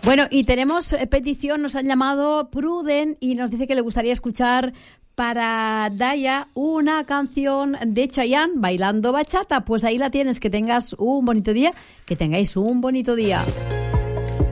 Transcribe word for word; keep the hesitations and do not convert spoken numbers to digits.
Bueno, y tenemos petición, nos han llamado Pruden y nos dice que le gustaría escuchar para Daya una canción de Chayanne, Bailando Bachata. Pues ahí la tienes, que tengas un bonito día, que tengáis un bonito día.